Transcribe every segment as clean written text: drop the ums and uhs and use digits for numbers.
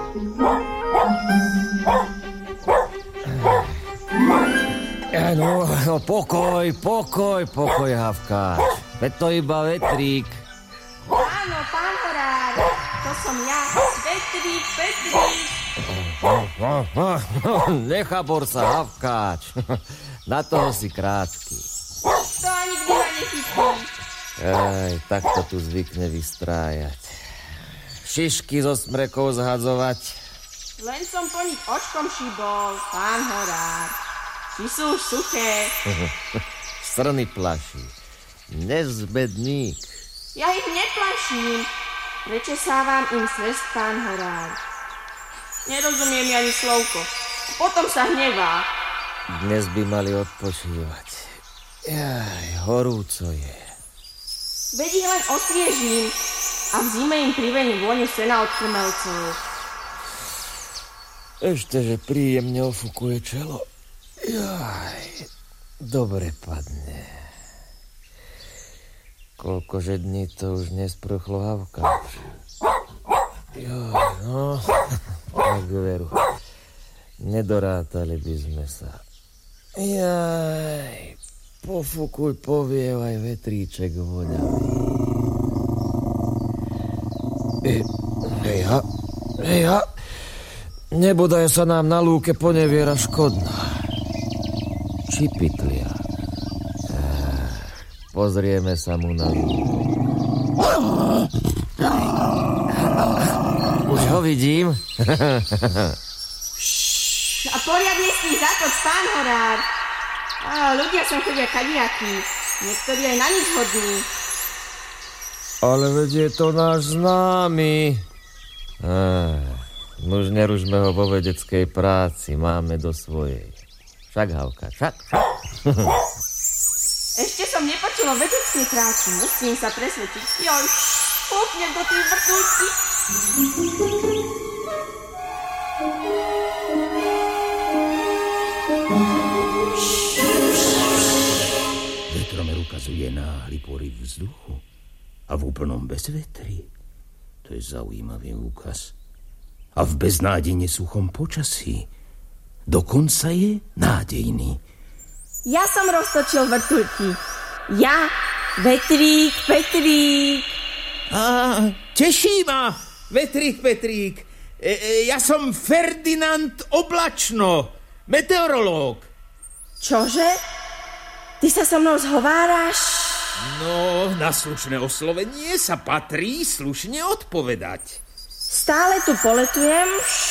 No, pokoj, Havkáč. Veď to iba vetrík. Áno, pán Horár, to som ja, Petrík. Nechabor sa, Havkáč. Na toho si krátky. To ani kdy ma nechytí. Tak to tu zvykne vystrájať. Šišky zo smrekov zhadzovať. Len som po nich očkom šibol, pán Horár. Či sú už suché. Srny plaší. Nezbedník. Ja ich neplaším. Prečesávam im srst, pán Horár. Nerozumie mi ani slovko. Potom sa hnevá. Dnes by mali odpočívať. Horúco je. Veď ich len osviežím a v zime im privením vôňu sena od krmelcov. Ešte, že príjemne ofukuje čelo. Dobre padne. Koľkože dní to už nesprchlo, Havkáč. No, tak veru. Nedorátali by sme sa. Pofukuj, povievaj vetríček voňavý. Hejha. Nebodaj sa nám na lúke poneviera škodná. Či pytlia. Pozrieme sa mu na lúku. Už ho vidím. A poriadne s tým zatoč, pán Horár. Ľudia sem chodia kadiakí. Niektorí aj na nič hodní. Ale veď je to náš známy. Už nerušme ho vo vedeckej práci. Máme do svojej. Však, Havka, však. Ešte som nepočula vedeckej práci. Musím sa presvedčiť. Joj, púpnem do tej vrtulky. Vetromer ukazuje náhly poryv vzduchu a v úplnom bezvetrí. To je zaujímavý úkaz. A v beznádejne suchom počasí dokonca je nádejný. Ja som roztočil vrtuľky. Ja, Vetrík. Teší ma, Vetrík. Ja som Ferdinand Oblačno, meteorológ. Čože? Ty sa so mnou zhováraš? No, na slušné oslovenie sa patrí slušne odpovedať. Stále tu poletujem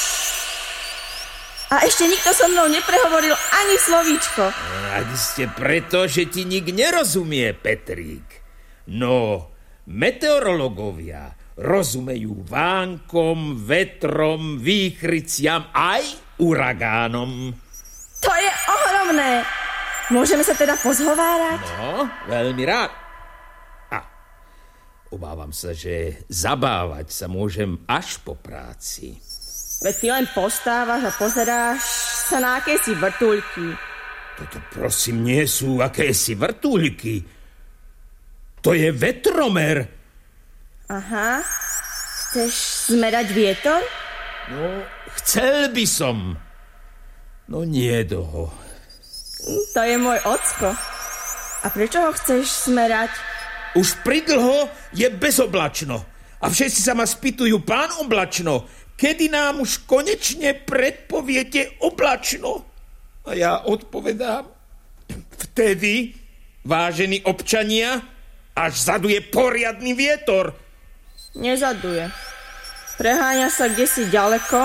a ešte nikto so mnou neprehovoril ani slovíčko. Ani ste preto, že ti nik nerozumie, Petrík. No, meteorológovia rozumejú vánkom, vetrom, výchryciam aj uragánom. To je ohromné. Môžeme sa teda pozhovárať? No, veľmi rád. Obávam sa, že zabávať sa môžem až po práci. Veď ty len postávaš a pozeráš sa na akési vrtuľky. Toto prosím nie sú akési vrtuľky. To je vetromer. Aha. Chceš zmerať vietor? No, chcel by som. No nie doho. To je môj ocko. A prečo ho chceš zmerať? Už pridlho je bezoblačno. A všetci sa ma spýtujú, pán Oblačno, kedy nám už konečne predpoviete oblačno? A ja odpovedám, vtedy, vážení občania, až zaduje poriadny vietor. Nezaduje. Preháňa sa kdesi ďaleko.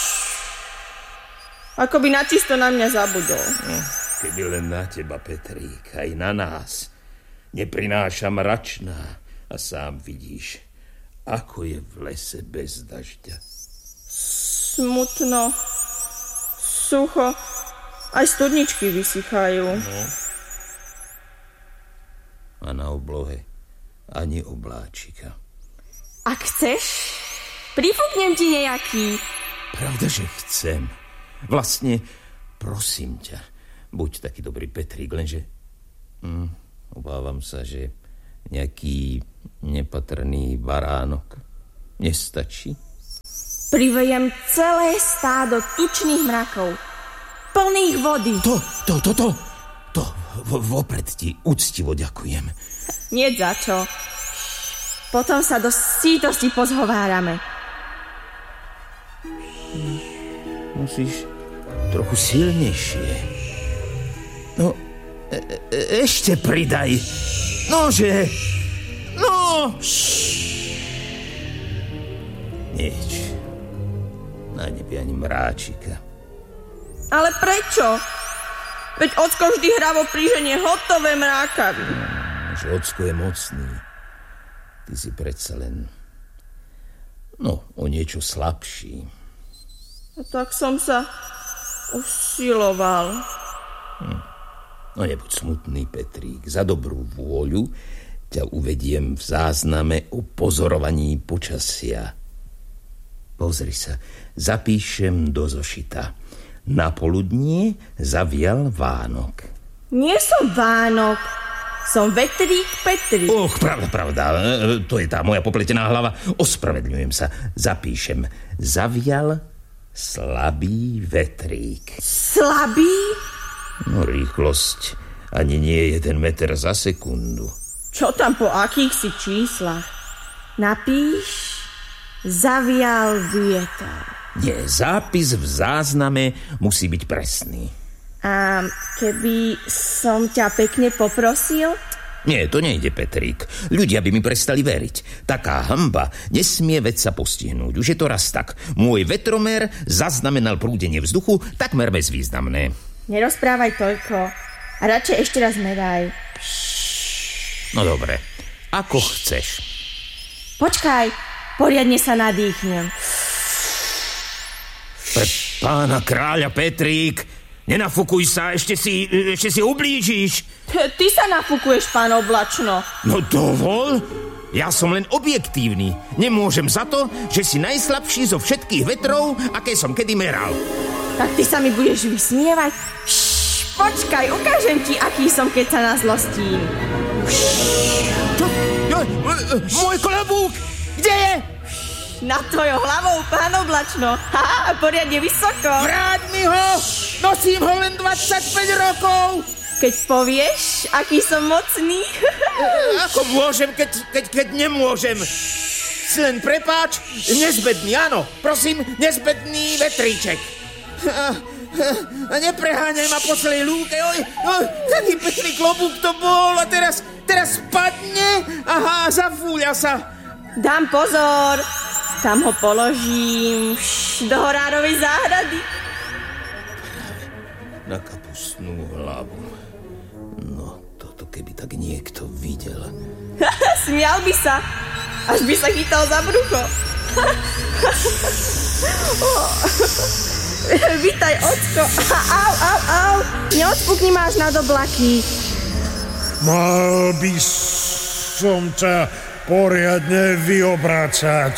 Ako by načisto na mňa zabudol. Keby len na teba, Petrík, aj na nás. Neprináša mračná a sám vidíš, ako je v lese bez dažďa. Smutno, sucho, aj studničky vysychajú. No. A na oblohe ani obláčika. Ak chceš, prifúknem ti nejaký. Pravda, že chcem. Vlastne, prosím ťa, buď taký dobrý, Petrík, lenže... Obávam sa, že nejaký nepatrný baránok nestačí. Privejem celé stádo tučných mrakov, plných vody. To, vopred ti úctivo ďakujem. Nie za čo. Potom sa do sítosti pozhovárame. Musíš trochu silnejšie. No, ešte pridaj. Nože. No. Nič. Na nebi ani mráčika. Ale prečo? Veď ocko vždy hravo priženie hotové mrákavy. Že ocko je mocný. Ty si predsa len... o niečo slabší. A tak som sa usiloval. No nebuď smutný, Petrík. Za dobrú vôľu ťa uvediem v zázname o pozorovaní počasia. Pozri sa, zapíšem do zošita. Na poludnie zavial Vánok. Nie som Vánok, som Vetrík Petrík. Pravda, to je tá moja popletená hlava. Ospravedľujem sa, zapíšem. Zavial slabý vetrík. Slabý? No rýchlosť ani nie 1 meter za sekundu. Čo tam po akýchsi číslach? Napíš, zavial vietor. Nie, zápis v zázname musí byť presný. A keby som ťa pekne poprosil? Nie, to nejde, Petrík. Ľudia by mi prestali veriť. Taká hanba nesmie vec sa postihnúť. Už je to raz tak. Môj vetromer zaznamenal prúdenie vzduchu takmer bezvýznamné. Nerozprávaj toľko. A radšej ešte raz meraj. No dobre, ako chceš. Počkaj, poriadne sa nadýchnem. Pre pána kráľa, Petrík, nenafúkuj sa, ešte si ublížiš. Ty sa nafúkuješ, pán Oblačno. No dovol, ja som len objektívny. Nemôžem za to, že si najslabší zo všetkých vetrov, aké som kedy meral. Tak ty sa mi budeš vysmievať? Počkaj, ukážem ti, aký som, keď sa nazlostím. Môj klobúk, kde je? Nad tvojou hlavou, pán Oblačno. Haha, poriadne vysoko. Vráť mi ho! Nosím ho len 25 rokov! Keď povieš, aký som mocný. Ako môžem, keď nemôžem? Si len prepáč, nezbedný, áno. Prosím, nezbedný vetríček. A nepreháňaj ma po celej lúke. Taký pekný klobúk to bol a teraz spadne. Aha, zafúľa sa. Dám pozor. Tam ho položím do horárovej záhrady. Na kapustnú hlavu. No, toto keby tak niekto videl. Smial by sa, až by sa chytal za brucho. Vítaj, ocko. Au. Neodpukni ma až nad oblaky. Mal by som ťa poriadne vyobrácať,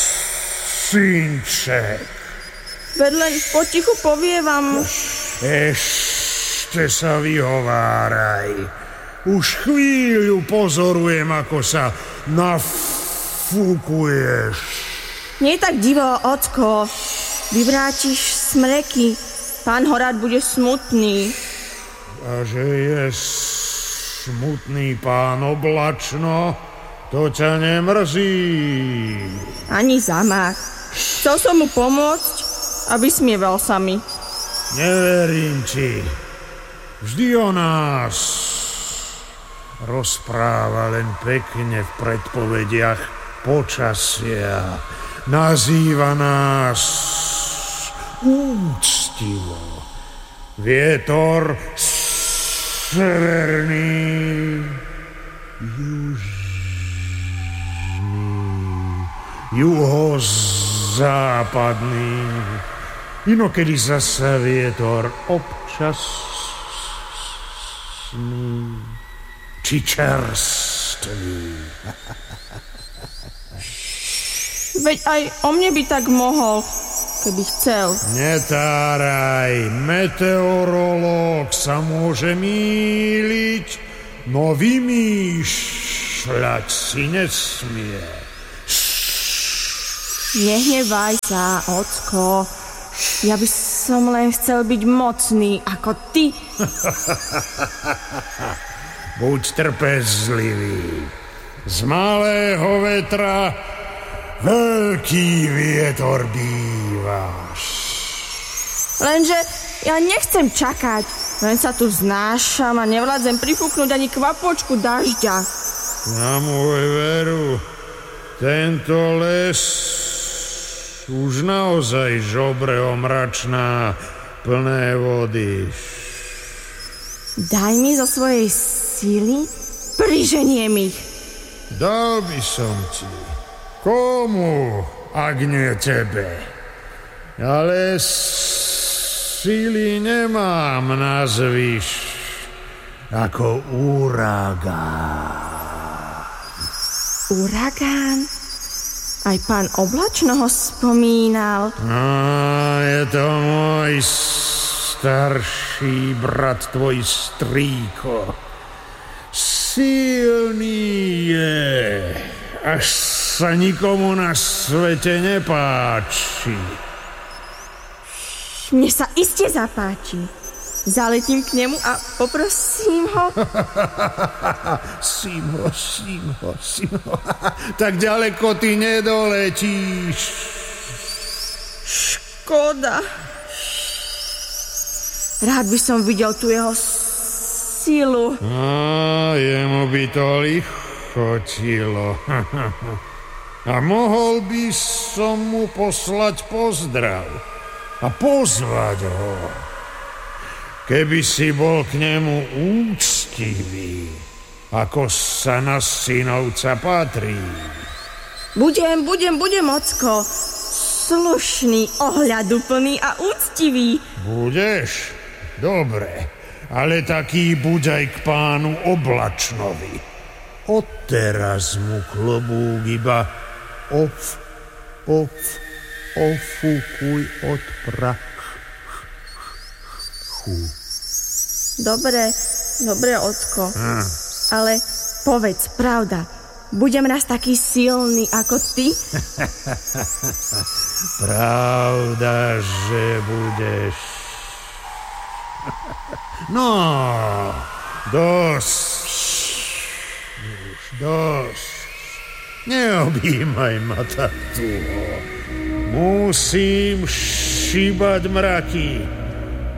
synček. Veď len potichu povievam. Ešte sa vyhováraj. Už chvíľu pozorujem, ako sa nafúkuješ. Nie je tak divo, ocko. Vyvrátiš smreky. Pán Horát bude smutný. A že je smutný pán Oblačno, to ťa nemrzí. Ani zamach. Chcel som mu pomôcť a vysmieval sa mi. Neverím ti. Vždy o nás rozpráva len pekne v predpovediach počasia. Nazýva nás úctivo. Vietor severný, juhozápadný, inokedy zasa vietor občasný či čerstvý. Veď aj o mne by tak mohol, keby chcel. Netáraj, meteorológ sa môže mýliť, no vymýšľať si nesmie. Nehnevaj sa, ocko. Ja by som len chcel byť mocný ako ty. Buď trpezlivý. Z malého vetra veľký vietor bývaš. Lenže ja nechcem čakať. Len sa tu znášam a nevládzem prifúknuť ani kvapôčku dažďa. Na môj veru, tento les už naozaj žobre omračná, plné vody. Daj mi zo svojej síly, priženiem ich. Dal by som ti. Komu, ak nie tebe? Ale síly nemám na zvyš ako uragán. Uragán? Aj pán Oblačno ho spomínal. Je to môj starší brat, tvoj strýko. Silný je, až sa nikomu na svete nepáči. Mne sa iste zapáči. Zaletím k nemu a poprosím ho. Simo. Tak ďaleko ty nedoletíš. Škoda. Rád by som videl tu jeho silu. Jemu by to lichotilo. A mohol by som mu poslať pozdrav a pozvať ho. Keby si bol k nemu úctivý, ako sa na synovca patrí. Budem, ocko. Slušný, ohľaduplný a úctivý. Budeš? Dobre, ale taký buď aj k pánu Oblačnovi. Odteraz mu klobúk iba ofúkuj od prachu. Dobre, ocko. Ale povedz, pravda, budem raz taký silný ako ty? Pravda, že budeš. No, dosť. Neobjímaj ma takto. Musím šíbať mraky.